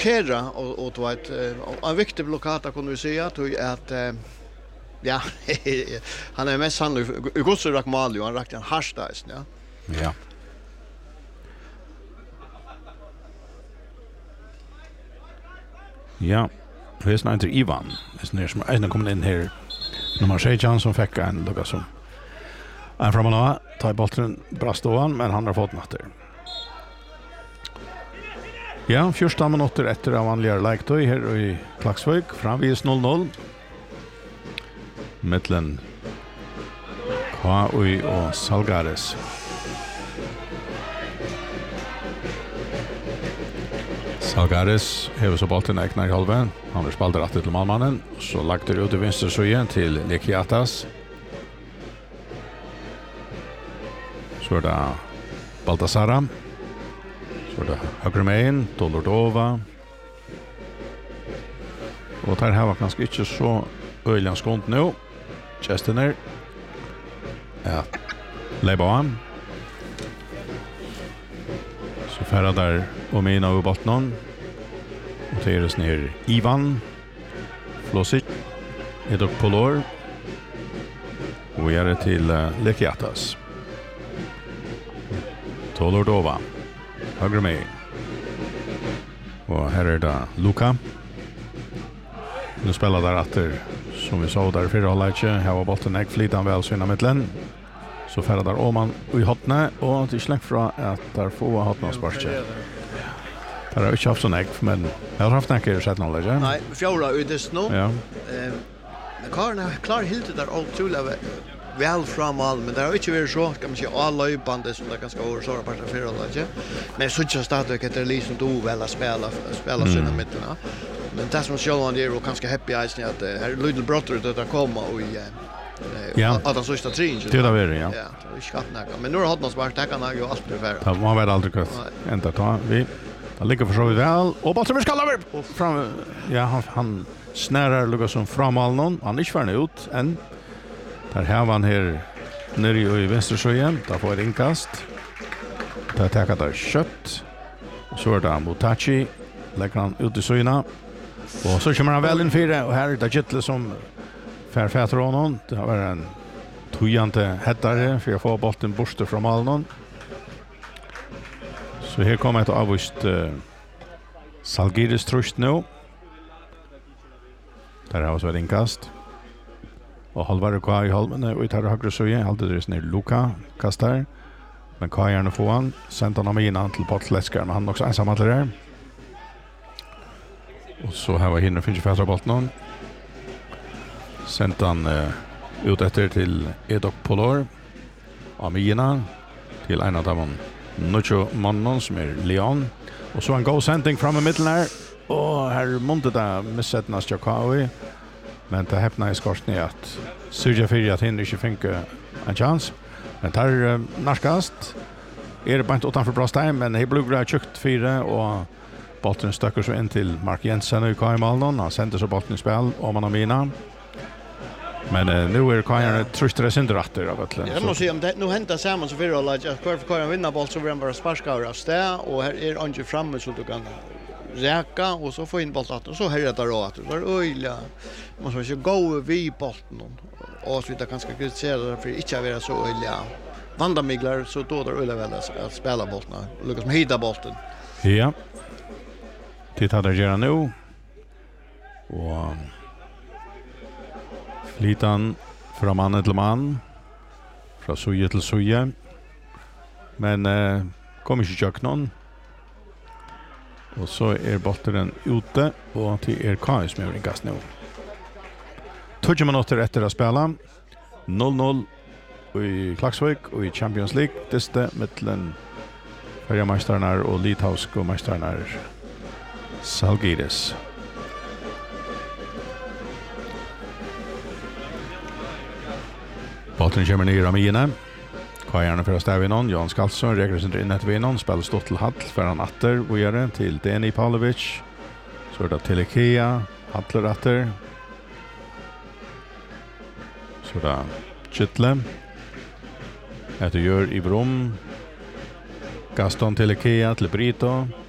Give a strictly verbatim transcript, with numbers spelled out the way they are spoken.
blockera och och då ett en viktig blockad kan vi säga att att ja, han är mest han i Gustav Rakmalio, han rakt en hashtag, ja. Ja. Ja, det är snart Ivan. Det är som är kommer in här. Nummer sexton som fick en lucka som. En framåt tar bollen bra ståan, men han har fått natter. Ja, fjorton minuter efter av vanliga lektoy här i Klaksvik, framvis noll noll. Mittlen K U och Salgares. Salgares har så bollen i knä halvan. Han har spelat rätt till målmannen, så lagt det ut i vänster så igen till Lekiatas. Så är det Baltasara. Så är det högra med Dolordova. Och där har vi kanske inte så öljans skont nu. Chestner. Ja. Leibaum. Så färra där och mina över bottnen. Och det är ner Ivan Flosic. Edok Polor. Och vi är det till uh, Lekiatas. Dolordova. Högra med. Och här är det Luka. Nu spelar där efter som vi sa där för alla inte här var bollen ägg flitan väl så i mitten. Så färra där Åman i hotne och till släkt från att där få hotna sparke. Där har inte haft sån ägg men jag har haft näker sett någon läge. Nej, fjärde ut det nu. Ja. Eh Karna klar helt där otroligt väl framåt men det har inte varit så kan man säga alla löpande som det ganska år så på för alla inte. Men så just startar att det liksom då väl att spela spela mm. sina mitten. Men det som själva det är och ganska happy eyes att det här Little Brother det där komma och i ja. Att han så står trin. Det där är ja. Ja, det är skattnäga. Men nu har han spark där kan han ju allt ungefär. Ja, man vet aldrig vad ända ta vi. Det ligger för så väl och bollen vi ska över fram ja han, han snärar lugga som framåt någon. Han är inte färdig ut än. Där har man här nere i vänstersöjen, där får ett inkast. Där tar där kött. Så är det Mutachi, lägger han ut i söjna. Och så kommer han väl in fyra och här är det Gyttle som fär fäter honom. Det har varit en tojante hettare för att få bollen borste från Malnon. Så här kommer ett avvist uh, Salgiris trust nu. Där har vi så ett inkast. Och halvare K i halven och tar högra så igen alltid det ner Luka kastar men K gärna få han sent han med innan till Potläskar men han också ensam att där. Och så här var hinner finns ju fasta bollen. Sent han uh, ut efter till Edok Polor. Amina till en av dem Nucho Mannon som är Leon och så en goal sending fram i mitten här och här måste det misssättas Chakawi. Men det häpnar i skorsten är att Syrja Fyra att hinner inte finka en chans. Men tar uh, narskast. Är det bara inte utanför bra steg, men det blir bra tjukt fyra och bollen stöcker så in till Mark Jensen i K I Malnon. Han sänder så bollen i spel om man har mina. Men uh, nu är Kajan ja. Tröstare synder rätter av att. Jag måste säga om det nu händer samman så för alla att kvar för Kajan vinna boll så vill han bara sparka av stä och här är Angie framme så du kan räka och så få in bollen och så här är det då att det är öjliga man ska ju gå vid bollen och så vidare ganska kritisera för inte att vara så öjliga vandamiglar så då där öjliga väl att spela bollen och lyckas med hita bollen. Ja. Titta där gör nu. Och flitan från man till man från suje till suje. Men eh, kommer inte jag någon. Och så är bollen ute och till er K som är inkast nu. tjugo minuter efter att spela. noll noll i Klaksvik och i Champions League. Deste mellan Färjamästarna och Litauiska mästarna Salgiris. Bollen kommer ner av Mine. Kajarna för att stäva någon. Jan Skalsson räknar sig in ett vinnon. Spelar stått till Hall för han atter. Vojare till Deni Pavlovic. Så är det till Ikea. Hattler atter. Så är det Gyttle. Efter gör i Brom. Gaston till Ikea till Brito.